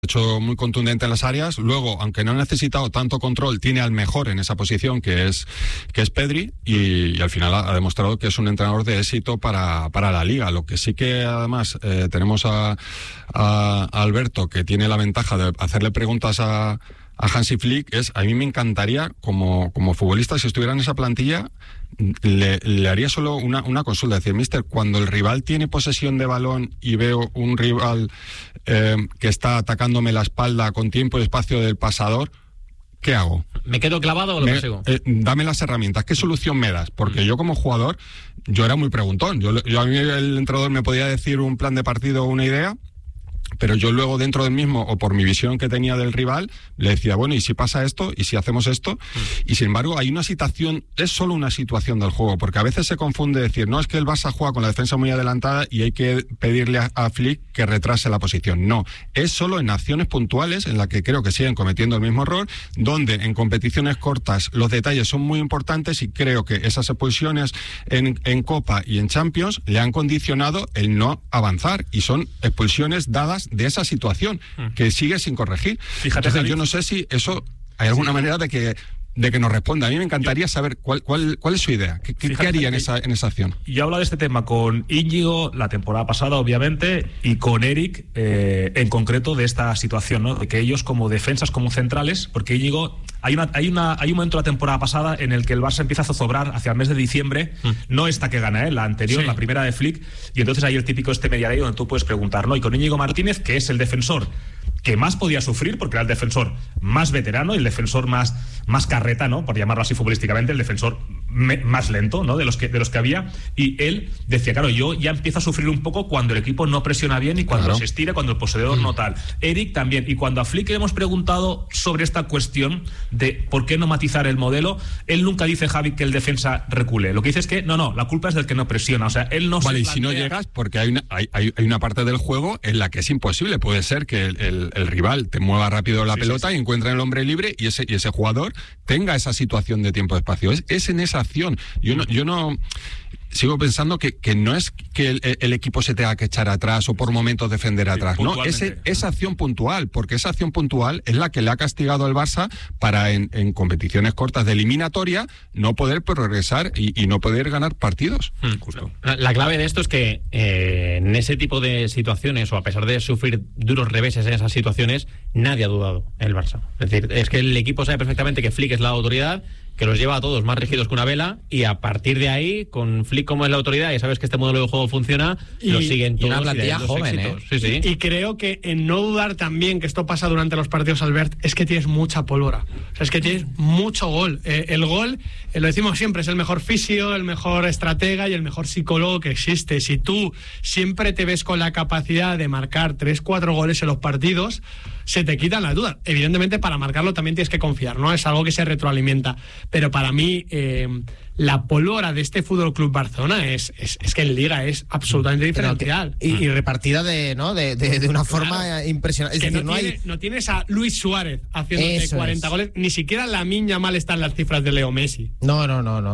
hecho muy contundente en las áreas. Luego, aunque no ha necesitado tanto control, tiene al mejor en esa posición, que es Pedri, y al final ha demostrado que es un entrenador de éxito para la Liga. Lo que sí que además tenemos a Alberto, que tiene la ventaja de hacerle preguntas a Hansi Flick, a mí me encantaría, como futbolista, si estuviera en esa plantilla, le haría solo una consulta, decir, mister, cuando el rival tiene posesión de balón y veo un rival que está atacándome la espalda con tiempo y espacio del pasador, ¿qué hago? ¿Me quedo clavado o lo persigo? Dame las herramientas, ¿qué solución me das? Porque yo como jugador, yo era muy preguntón, yo a mí el entrenador me podía decir un plan de partido o una idea, pero yo luego dentro del mismo, o por mi visión que tenía del rival, le decía, bueno, ¿y si pasa esto? ¿Y si hacemos esto? Y sin embargo, hay una situación, es solo una situación del juego, porque a veces se confunde decir, no, es que el Barça juega con la defensa muy adelantada y hay que pedirle a Flick que retrase la posición. No, es solo en acciones puntuales, en las que creo que siguen cometiendo el mismo error, donde en competiciones cortas los detalles son muy importantes, y creo que esas expulsiones en Copa y en Champions le han condicionado el no avanzar, y son expulsiones dadas de esa situación que sigue sin corregir. Fíjate, entonces, Javi, yo no sé si eso hay alguna manera de que nos responda. A mí me encantaría saber cuál es su idea. ¿Qué haría en esa acción? Yo he hablado de este tema con Íñigo la temporada pasada, obviamente, y con Eric en concreto de esta situación, ¿no? De que ellos como defensas, como centrales, porque Íñigo, hay un momento la temporada pasada en el que el Barça empieza a zozobrar hacia el mes de diciembre, no esta que gana, la anterior, la primera de Flick, y entonces hay el típico mediario donde tú puedes preguntar, ¿no? Y con Íñigo Martínez, que es el defensor que más podía sufrir, porque era el defensor más veterano y el defensor más carreta, ¿no? Por llamarlo así futbolísticamente, el defensor más lento, ¿no? De los que había, y él decía, claro, yo ya empiezo a sufrir un poco cuando el equipo no presiona bien y cuando se estira, cuando el poseedor no tal. Eric también, y cuando a Flick le hemos preguntado sobre esta cuestión de por qué no matizar el modelo, él nunca dice, Javi, que el defensa recule. Lo que dice es que no, la culpa es del que no presiona, o sea, él no vale, se y plantea... si no llegas, porque hay una parte del juego en la que es imposible. Puede ser que el rival te mueva rápido la pelota y encuentre el hombre libre, y ese jugador tenga esa situación de tiempo de espacio. Es en esa acción. Yo no sigo pensando que no es que el equipo se tenga que echar atrás o por momentos defender atrás. No, esa acción puntual, porque esa acción puntual es la que le ha castigado al Barça para en competiciones cortas de eliminatoria no poder progresar y no poder ganar partidos. Justo. La clave de esto es que en ese tipo de situaciones, o a pesar de sufrir duros reveses en esas situaciones, nadie ha dudado en el Barça. Es decir, es que el equipo sabe perfectamente que Flick es la autoridad, que los lleva a todos más rígidos que una vela, y a partir de ahí, con Flick como es la autoridad y sabes que este modelo de juego funciona, lo siguen todos. Una plantilla joven, Sí. Y creo que en no dudar también, que esto pasa durante los partidos, Albert, es que tienes mucha pólvora. O sea, es que tienes mucho gol. El gol, lo decimos siempre, es el mejor fisio, el mejor estratega y el mejor psicólogo que existe. Si tú siempre te ves con la capacidad de marcar 3-4 goles en los partidos, se te quitan las dudas. Evidentemente, para marcarlo también tienes que confiar, ¿no? Es algo que se retroalimenta. Pero para mí, la pólvora de este Fútbol Club Barcelona es que en Liga es absolutamente diferencial. Y repartida de una forma impresionante. Es que no tienes a Luis Suárez haciéndote 40 goles, ni siquiera Lamine Yamal está en las cifras de Leo Messi. No.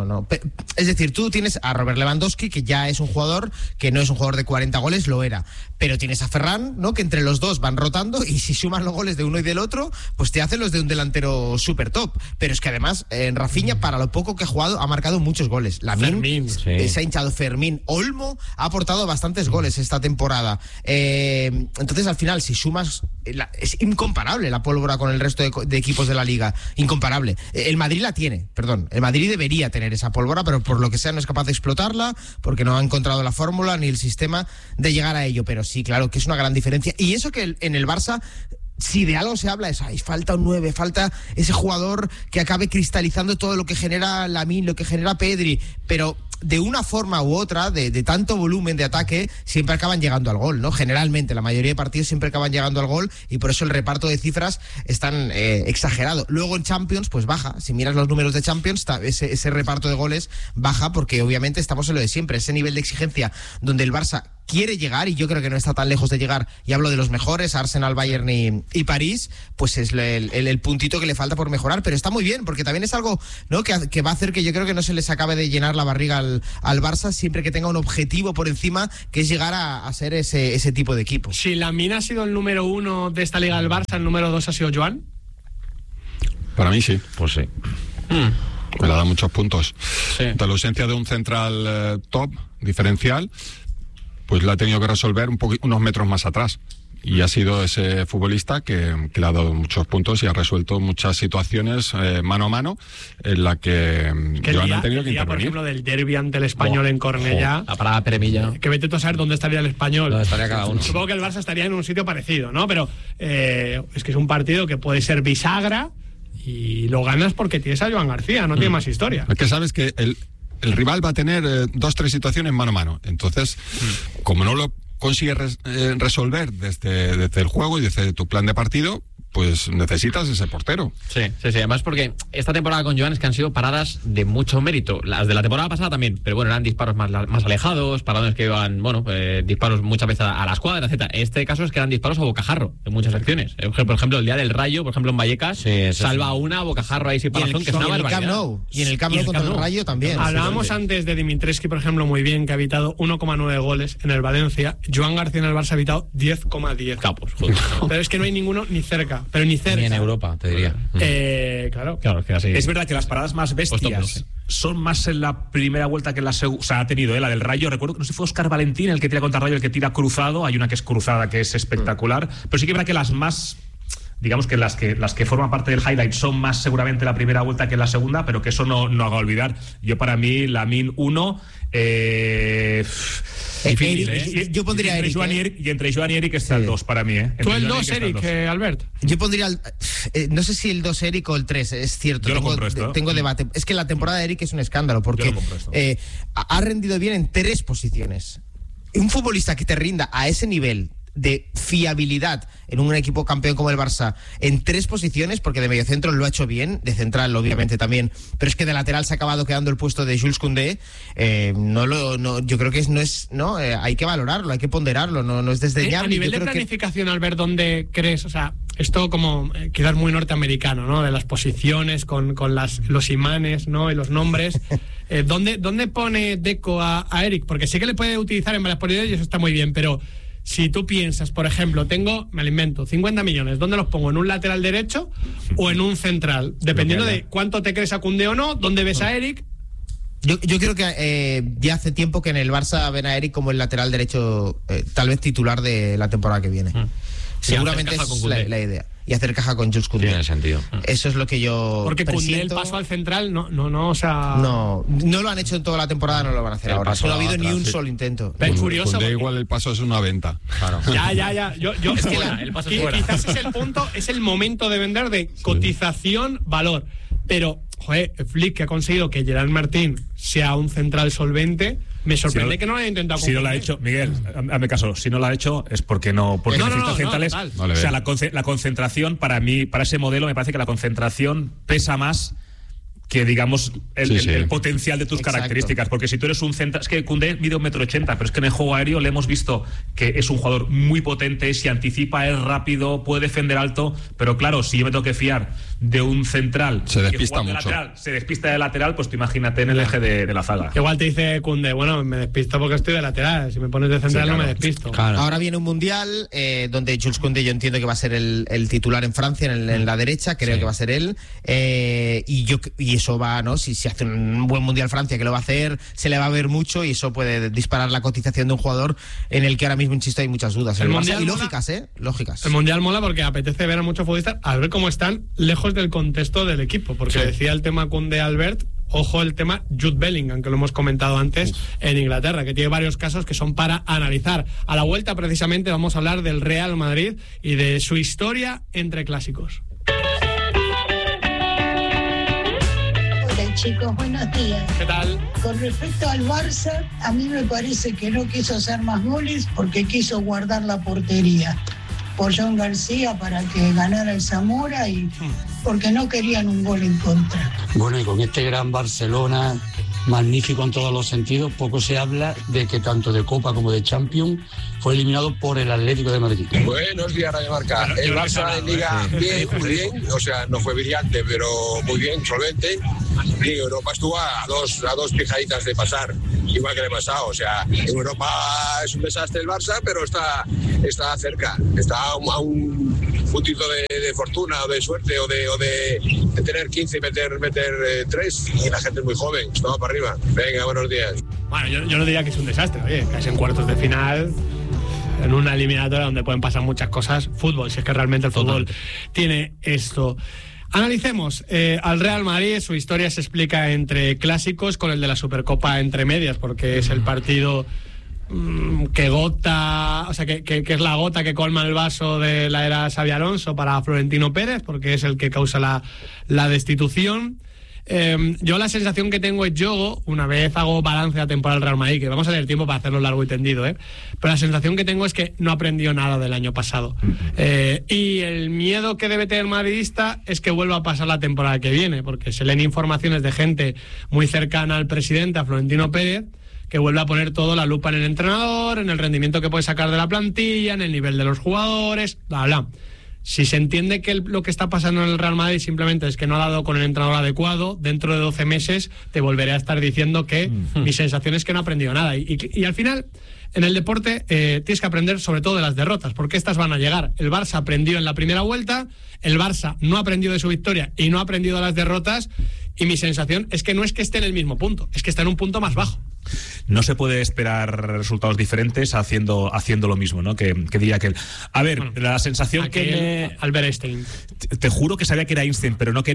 Es decir, tú tienes a Robert Lewandowski, que ya es un jugador que no es un jugador de 40 goles, lo era. Pero tienes a Ferran, ¿no? Que entre los dos van rotando, y si sumas los goles de uno y del otro, pues te hacen los de un delantero súper top. Pero es que además, en Rafinha, para lo poco que ha jugado, ha marcado muchos goles. Lamine se ha hinchado. Fermín, Olmo ha aportado bastantes goles esta temporada. Entonces, al final, si sumas, es incomparable la pólvora con el resto de equipos de la Liga. Incomparable. El Madrid la tiene, el Madrid debería tener esa pólvora, pero por lo que sea no es capaz de explotarla, porque no ha encontrado la fórmula ni el sistema de llegar a ello. Pero sí, claro, que es una gran diferencia. Y eso que en el Barça, si de algo se habla, es falta un 9, falta ese jugador que acabe cristalizando todo lo que genera Lamine, lo que genera Pedri, pero de una forma u otra, de tanto volumen de ataque, siempre acaban llegando al gol, ¿no? Generalmente, la mayoría de partidos siempre acaban llegando al gol, y por eso el reparto de cifras es tan exagerado. Luego en Champions, pues baja. Si miras los números de Champions, ese reparto de goles baja, porque obviamente estamos en lo de siempre, ese nivel de exigencia donde el Barça quiere llegar, y yo creo que no está tan lejos de llegar, y hablo de los mejores, Arsenal, Bayern y París, pues es el puntito que le falta por mejorar, pero está muy bien, porque también es algo, ¿no?, que va a hacer que yo creo que no se les acabe de llenar la barriga al Barça, siempre que tenga un objetivo por encima, que es llegar a ser ese tipo de equipo. Si Lamine ha sido el número 1 de esta liga del Barça, el número 2 ha sido Joan. Para mí sí. Pues sí. Me la da muchos puntos. Sí. De la ausencia de un central top, diferencial, pues la ha tenido que resolver unos metros más atrás. Y ha sido ese futbolista que le ha dado muchos puntos y ha resuelto muchas situaciones mano a mano en la que Joan ha tenido que intervenir. Por ejemplo, del derbi ante el Español en Cornellá. La parada Peremilla. Que vete tú a saber dónde estaría el Español. ¿Dónde estaría cada uno? Supongo que el Barça estaría en un sitio parecido, ¿no? Pero es que es un partido que puede ser bisagra y lo ganas porque tienes a Joan García, no tiene más historia. Es que sabes que el rival va a tener 2-3 situaciones mano a mano. Entonces, como no lo consigue resolver desde el juego y desde tu plan de partido, pues necesitas ese portero. Sí. Además, porque esta temporada con Joan es que han sido paradas de mucho mérito. Las de la temporada pasada también, pero bueno, eran disparos más alejados, paradones que iban, disparos muchas veces a la escuadra, etc. Este caso es que eran disparos a bocajarro en muchas acciones. Por ejemplo, el día del Rayo, por ejemplo, en Vallecas, salva una a bocajarro ahí sin parazón, que es una barbaridad. Y en el Camp Nou contra el Rayo también. Hablábamos antes de Dimitrescu, por ejemplo, muy bien, que ha evitado 1,9 goles en el Valencia. Joan García en el Barça ha evitado 10,10. Capos. Pero es que no hay ninguno ni cerca. Pero ni cerca. Ni en Europa, te diría. Claro, que así. Es verdad que las paradas más bestias son más en la primera vuelta que en la segunda. O sea, ha tenido la del Rayo. Recuerdo que no sé si fue Óscar Valentín el que tira contra Rayo, el que tira cruzado. Hay una que es cruzada que es espectacular. Pero sí que es verdad que las más, digamos que las que forman parte del highlight son más seguramente la primera vuelta que en la segunda, pero que eso no haga olvidar. Yo, para mí, Lamine 1. Difícil, Eric, yo pondría a Eric. Y entre Joan y Eric está el 2 para mí. Tú el 2, Eric, Albert. Yo pondría no sé si el 2 Eric o el 3, es cierto. Tengo debate. Es que la temporada de Eric es un escándalo porque ha rendido bien en 3 posiciones. Un futbolista que te rinda a ese nivel de fiabilidad en un equipo campeón como el Barça en 3 posiciones, porque de mediocentro lo ha hecho bien, de central obviamente también, pero es que de lateral se ha acabado quedando el puesto de Jules Koundé. Yo creo que hay que valorarlo, hay que ponderarlo, no es desdeñable. A nivel de planificación, Albert, ¿dónde crees? O sea, esto como quizás muy norteamericano, ¿no? De las posiciones con los imanes, ¿no? Y los nombres. ¿Dónde pone Deco a Eric? Porque sé que le puede utilizar en varias posiciones y eso está muy bien, pero si tú piensas, por ejemplo, me lo invento, 50 millones, ¿dónde los pongo? ¿En un lateral derecho o en un central? Dependiendo de cuánto te crees a Koundé o no, ¿dónde ves a Eric? Yo creo que ya hace tiempo que en el Barça ven a Eric como el lateral derecho, tal vez titular de la temporada que viene. Seguramente esa es la idea. Y hacer caja con Jules Koundé. Tiene sentido. Eso es lo que yo Porque Koundé, el paso al central, no lo han hecho en toda la temporada, no lo van a hacer ahora. No ha habido ni un solo intento. Pero es curioso. Koundé igual el paso es una venta. Claro. Ya. Es fuera, el paso es fuera. Quizás es el punto, es el momento de vender de cotización, valor. Pero, Flick, que ha conseguido que Gerard Martín sea un central solvente, me sorprende que no lo haya intentado. Si no lo ha hecho, Miguel, hazme caso, si no lo ha hecho es porque necesita centrales. O sea, la concentración, para mí, para ese modelo, me parece que la concentración pesa más que, digamos, el potencial de tus características. Porque si tú eres un central... Es que Koundé mide 1,80 m, pero es que en el juego aéreo le hemos visto que es un jugador muy potente, si anticipa, es rápido, puede defender alto, pero claro, si yo me tengo que fiar de un central se despista mucho. Lateral, se despista de lateral, pues tú imagínate en el eje de la zaga. Igual te dice Koundé, bueno, me despisto porque estoy de lateral, si me pones de central no me despisto. Claro. Ahora viene un mundial donde Jules Koundé yo entiendo que va a ser el titular en Francia, en la derecha, creo que va a ser él, y eso va, ¿no? Si hace un buen mundial Francia, que lo va a hacer, se le va a ver mucho y eso puede disparar la cotización de un jugador en el que ahora mismo, insisto, hay muchas dudas. El mundial y lógicas. El mundial mola porque apetece ver a muchos futbolistas a ver cómo están lejos del contexto del equipo, porque decía el tema Koundé, Albert, ojo el tema Jude Bellingham, que lo hemos comentado antes en Inglaterra, que tiene varios casos que son para analizar. A la vuelta, precisamente, vamos a hablar del Real Madrid y de su historia entre clásicos. Chicos, buenos días. ¿Qué tal? Con respecto al Barça, a mí me parece que no quiso hacer más goles porque quiso guardar la portería. por John García para que ganara el Zamora y porque no querían un gol en contra. Bueno, y con este gran Barcelona, magnífico en todos los sentidos, poco se habla de que tanto de Copa como de Champions fue eliminado por el Atlético de Madrid. Buenos días, Radio Marca. El Barça en Liga bien, muy bien, o sea, no fue brillante, pero muy bien, solvente. Y Europa estuvo a dos pijaditas de pasar, igual que le he pasado. O sea, en Europa es un desastre el Barça, pero está cerca, está a un puntito de fortuna o de suerte o de tener 15 y meter 3, y la gente es muy joven, estaba para arriba. Venga, buenos días. Bueno, yo no diría que es un desastre, oye, casi en cuartos de final, en una eliminatoria donde pueden pasar muchas cosas, fútbol, si es que realmente el fútbol tiene esto. Analicemos al Real Madrid. Su historia se explica entre clásicos, con el de la Supercopa entre medias, porque es el partido que gota, o sea, que es la gota que colma el vaso de la era Xabi Alonso para Florentino Pérez, porque es el que causa la destitución. Yo la sensación que tengo es, yo una vez hago balance de la temporada del Real Madrid, que vamos a tener tiempo para hacerlo largo y tendido, pero la sensación que tengo es que no aprendió nada del año pasado, y el miedo que debe tener el madridista es que vuelva a pasar la temporada que viene, porque se leen informaciones de gente muy cercana al presidente, a Florentino Pérez, que vuelve a poner todo la lupa en el entrenador, en el rendimiento que puede sacar de la plantilla, en el nivel de los jugadores, bla, bla. Si se entiende que lo que está pasando en el Real Madrid simplemente es que no ha dado con el entrenador adecuado, dentro de 12 meses te volveré a estar diciendo que mi sensación es que no ha aprendido nada. Y al final, en el deporte, tienes que aprender sobre todo de las derrotas, porque estas van a llegar. El Barça aprendió en la primera vuelta, el Barça no ha aprendido de su victoria y no ha aprendido de las derrotas, y mi sensación es que no es que esté en el mismo punto, es que está en un punto más bajo. No se puede esperar resultados diferentes haciendo lo mismo, ¿no? Que diría que a ver, bueno, la sensación que Albert Einstein. Te juro que sabía que era Einstein, pero no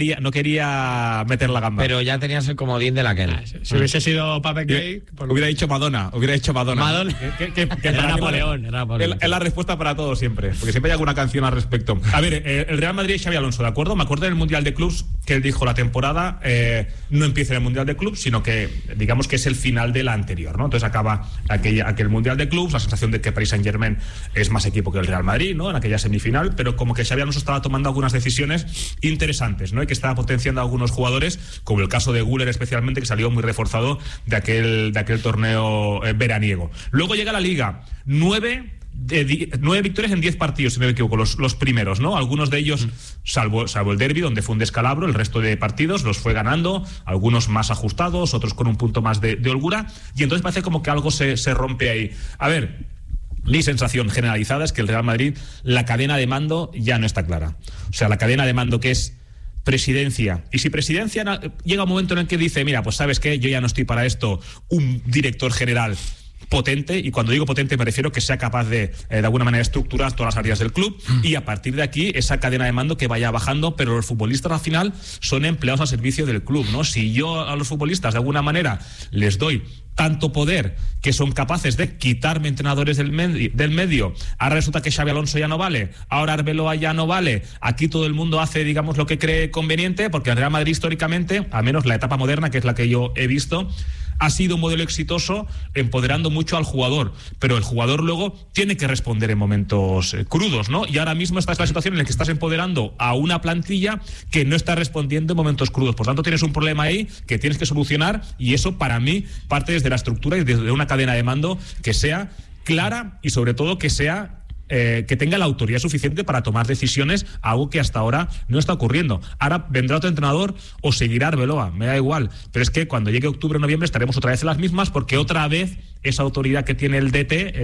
quería meter la gamba. Pero ya tenías el comodín de la que si hubiese sido Pape Cake, hubiera dicho Madonna. Madonna. Que era Napoleón. Es la respuesta para todo siempre, porque siempre hay alguna canción al respecto. A ver, el Real Madrid y Xabi Alonso, ¿de acuerdo? Me acuerdo del Mundial de Clubs que él dijo la temporada no empieza en el Mundial de Clubs, sino que digamos que es el final de la anterior, ¿no? Entonces acaba aquel Mundial de Clubs, la sensación de que Paris Saint-Germain es más equipo que el Real Madrid, ¿no? En aquella semifinal, pero como que Xabi Alonso estaba tomando algunas decisiones interesantes, ¿no? Y que estaba potenciando a algunos jugadores, como el caso de Güler especialmente, que salió muy reforzado de aquel torneo veraniego. Luego llega la Liga, 9 victorias en 10 partidos, si no me equivoco, los primeros, ¿no? Algunos de ellos, salvo el derbi, donde fue un descalabro, el resto de partidos los fue ganando, algunos más ajustados, otros con un punto más de holgura, y entonces parece como que algo se rompe ahí. A ver, mi sensación generalizada es que el Real Madrid, la cadena de mando ya no está clara. O sea, la cadena de mando que es presidencia, y si presidencia llega un momento en el que dice, mira, pues sabes qué, yo ya no estoy para esto, un director general potente, y cuando digo potente me refiero que sea capaz de alguna manera estructurar todas las áreas del club, y a partir de aquí esa cadena de mando que vaya bajando, pero los futbolistas al final son empleados al servicio del club, ¿no? Si yo a los futbolistas de alguna manera les doy tanto poder que son capaces de quitarme entrenadores del medio, ahora resulta que Xabi Alonso ya no vale, ahora Arbeloa ya no vale, aquí todo el mundo hace, digamos, lo que cree conveniente, porque el Real Madrid históricamente, al menos la etapa moderna, que es la que yo he visto, ha sido un modelo exitoso empoderando mucho al jugador, pero el jugador luego tiene que responder en momentos crudos, ¿no? Y ahora mismo esta es la situación en la que estás empoderando a una plantilla que no está respondiendo en momentos crudos. Por tanto, tienes un problema ahí que tienes que solucionar, y eso para mí parte desde la estructura y desde una cadena de mando que sea clara y sobre todo que sea que tenga la autoridad suficiente para tomar decisiones, algo que hasta ahora no está ocurriendo. Ahora vendrá otro entrenador o seguirá Arbeloa, me da igual, pero es que cuando llegue octubre o noviembre estaremos otra vez en las mismas, porque otra vez esa autoridad que tiene el DT,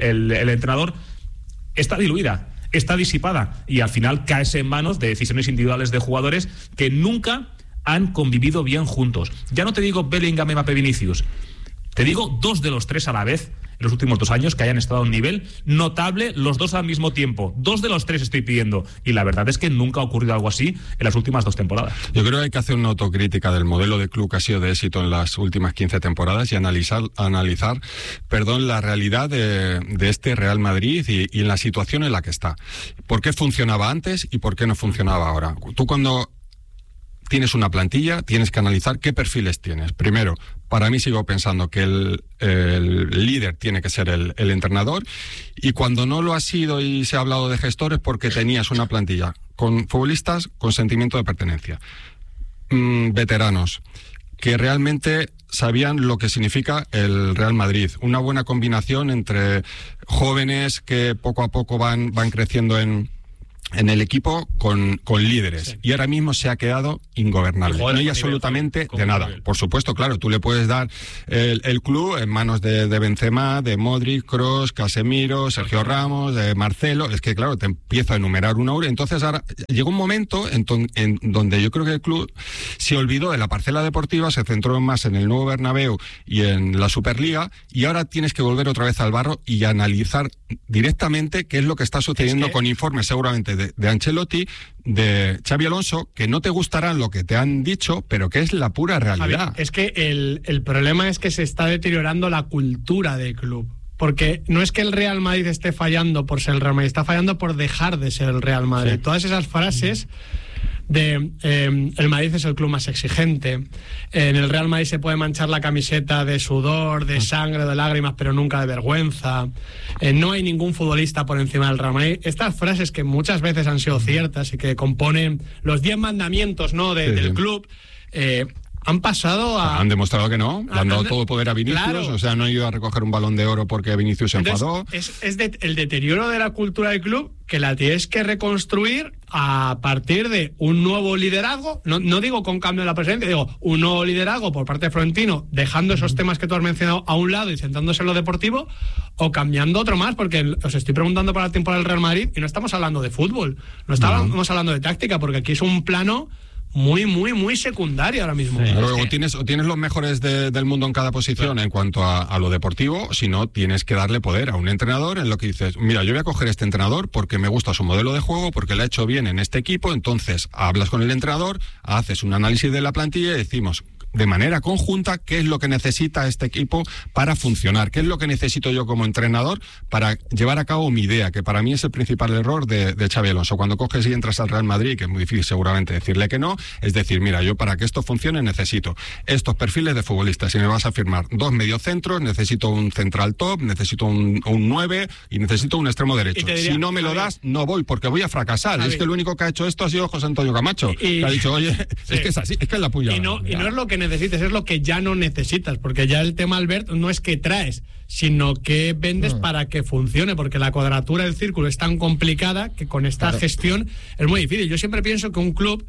el entrenador, está diluida, está disipada, y al final caes en manos de decisiones individuales de jugadores que nunca han convivido bien juntos. Ya no te digo Bellingham, Mbappé, Vinicius, te digo 2 de los 3 a la vez en los últimos 2 años que hayan estado a un nivel notable, los 2 al mismo tiempo. 2 de los 3 estoy pidiendo, y la verdad es que nunca ha ocurrido algo así en las últimas 2 temporadas. Yo creo que hay que hacer una autocrítica del modelo de club que ha sido de éxito en las últimas 15 temporadas y analizar la realidad de este Real Madrid y en la situación en la que está. ¿Por qué funcionaba antes y por qué no funcionaba ahora? Tú, cuando tienes una plantilla, tienes que analizar qué perfiles tienes. Primero, Para mí sigo pensando que el líder tiene que ser el entrenador, y cuando no lo ha sido y se ha hablado de gestores, porque tenías una plantilla con futbolistas con sentimiento de pertenencia, veteranos, que realmente sabían lo que significa el Real Madrid. Una buena combinación entre jóvenes que poco a poco van creciendo en el equipo con líderes. Sí. Y ahora mismo se ha quedado ingobernable. No hay absolutamente de nada. Por supuesto, claro, tú le puedes dar el club en manos de Benzema, de Modric, Kroos, Casemiro, Sergio Ramos, de Marcelo. Es que, claro, te empiezo a enumerar uno a uno. Entonces ahora llegó un momento en donde yo creo que el club se olvidó de la parcela deportiva, se centró más en el nuevo Bernabéu y en la Superliga, y ahora tienes que volver otra vez al barro y analizar directamente qué es lo que está sucediendo, con informes seguramente de Ancelotti, de Xabi Alonso, que no te gustarán lo que te han dicho, pero que es la pura realidad. Javi, es que el problema es que se está deteriorando la cultura del club. Porque no es que el Real Madrid esté fallando por ser el Real Madrid, está fallando por dejar de ser el Real Madrid. Sí. Todas esas frases de el Madrid es el club más exigente, en el Real Madrid se puede manchar la camiseta de sudor, de sangre, de lágrimas, pero nunca de vergüenza, no hay ningún futbolista por encima del Real Madrid. Estas frases que muchas veces han sido ciertas y que componen los 10 mandamientos, ¿no? del club, han pasado a... Han demostrado que no, le han dado todo poder a Vinicius, claro. O sea, no han ido a recoger un Balón de Oro porque Vinicius se enfadó. Es el deterioro de la cultura del club, que la tienes que reconstruir a partir de un nuevo liderazgo, no digo con cambio de la presidencia, digo un nuevo liderazgo por parte de Florentino, dejando esos temas que tú has mencionado a un lado y centrándose en lo deportivo, o cambiando otro más, porque os estoy preguntando para la temporada del Real Madrid y no estamos hablando de fútbol, no estamos hablando de táctica, porque aquí es un plano muy secundario ahora mismo. Sí, o tienes los mejores del mundo en cada posición, claro, en cuanto a lo deportivo, si no tienes que darle poder a un entrenador en lo que dices, mira, yo voy a coger este entrenador porque me gusta su modelo de juego, porque lo ha hecho bien en este equipo. Entonces hablas con el entrenador, haces un análisis de la plantilla y decimos de manera conjunta qué es lo que necesita este equipo para funcionar, qué es lo que necesito yo como entrenador para llevar a cabo mi idea, que para mí es el principal error de Xabi Alonso. Cuando coges y entras al Real Madrid, que es muy difícil seguramente decirle que no, es decir, mira, yo para que esto funcione necesito estos perfiles de futbolistas. Si me vas a firmar 2 mediocentros, necesito un central top, necesito un 9 y necesito un extremo derecho. Diría, si no me lo das, no voy, porque voy a fracasar. Es que el único que ha hecho esto ha sido José Antonio Camacho, que ha dicho, oye, sí, es que es así, es que es la puya. Y no es lo que necesites, es lo que ya no necesitas, porque ya el tema, Albert, no es que traes, sino que vendes para que funcione, porque la cuadratura del círculo es tan complicada que con esta gestión es muy difícil. Yo siempre pienso que un club,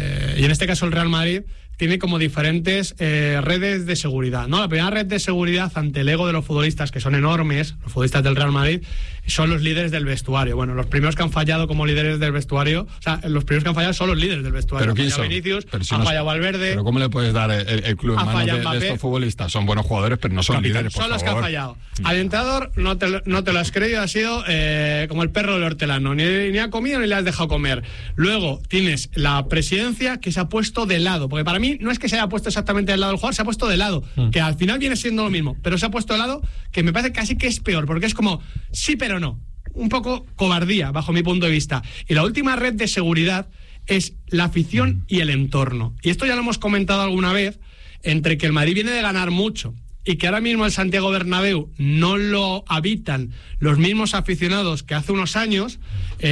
y en este caso el Real Madrid, tiene como diferentes redes de seguridad, ¿no? La primera red de seguridad ante el ego de los futbolistas, que son enormes, los futbolistas del Real Madrid, son los líderes del vestuario. Bueno, los primeros que han fallado como líderes del vestuario, o sea, los primeros que han fallado son los líderes del vestuario. ¿Pero quién son? Vinicius, ha fallado Valverde. ¿Pero cómo le puedes dar el club en manos de estos futbolistas? Son buenos jugadores, pero no son líderes, por favor. Son los que han fallado. Al entrenador no te lo has creído, ha sido como el perro del hortelano, ni ha comido ni le has dejado comer. Luego tienes la presidencia, que se ha puesto de lado, porque para mí no es que se haya puesto exactamente del lado del jugador, se ha puesto de lado, que al final viene siendo lo mismo, pero se ha puesto de lado, que me parece casi que es peor, porque es como sí pero no, un poco cobardía bajo mi punto de vista. Y la última red de seguridad es la afición y el entorno, y esto ya lo hemos comentado alguna vez, entre que el Madrid viene de ganar mucho y que ahora mismo el Santiago Bernabéu no lo habitan los mismos aficionados que hace unos años,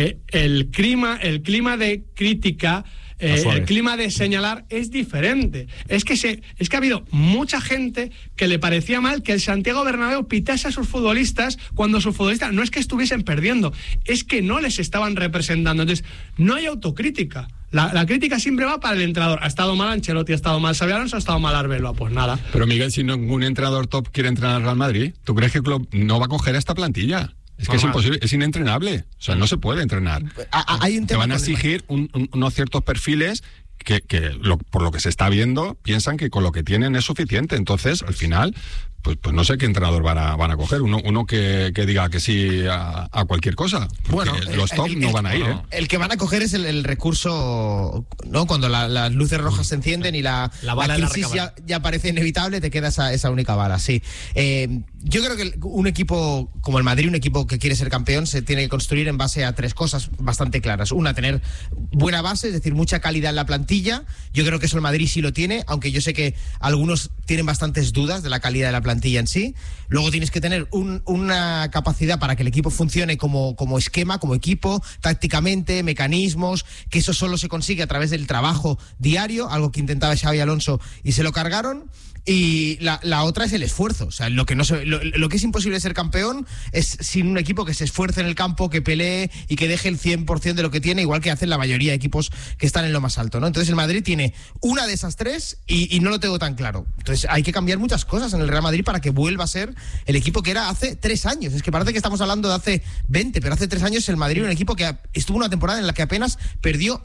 el clima de crítica, el clima de señalar es diferente. Es que ha habido mucha gente que le parecía mal que el Santiago Bernabéu pitase a sus futbolistas cuando sus futbolistas no es que estuviesen perdiendo, es que no les estaban representando. Entonces, no hay autocrítica. La crítica siempre va para el entrenador. Ha estado mal Ancelotti, ha estado mal Xabi Alonso, ha estado mal Arbeloa, pues nada. Pero Miguel, si ningún entrenador top quiere entrenar al Real Madrid, ¿tú crees que el club no va a coger a esta plantilla? Es que es imposible, es inentrenable. O sea, no se puede entrenar. Hay un tema. Te van a exigir unos ciertos perfiles que por lo que se está viendo, piensan que con lo que tienen es suficiente. Entonces, al final, pues no sé qué entrenador van a coger. Uno que diga que sí a cualquier cosa. Bueno, los top no van a ir. El que van a coger es el recurso, ¿no? Cuando las luces rojas se encienden y la crisis ya parece inevitable, te queda esa única bala, sí. Yo creo que un equipo como el Madrid, un equipo que quiere ser campeón, se tiene que construir en base a 3 cosas bastante claras. Una, tener buena base, es decir, mucha calidad en la plantilla. Yo creo que eso el Madrid sí lo tiene, aunque yo sé que algunos tienen bastantes dudas de la calidad de la plantilla en sí. Luego tienes que tener una capacidad para que el equipo funcione como esquema, como equipo, tácticamente, mecanismos, que eso solo se consigue a través del trabajo diario, algo que intentaba Xabi Alonso y se lo cargaron. Y la otra es el esfuerzo. O sea, lo que es imposible ser campeón es sin un equipo que se esfuerce en el campo, que pelee y que deje el 100% de lo que tiene, igual que hacen la mayoría de equipos que están en lo más alto, ¿no? Entonces el Madrid tiene una de esas 3 y no lo tengo tan claro. Entonces hay que cambiar muchas cosas en el Real Madrid para que vuelva a ser el equipo que era hace 3 años. Es que parece que estamos hablando de hace 20, pero hace 3 años el Madrid era un equipo que estuvo una temporada en la que apenas perdió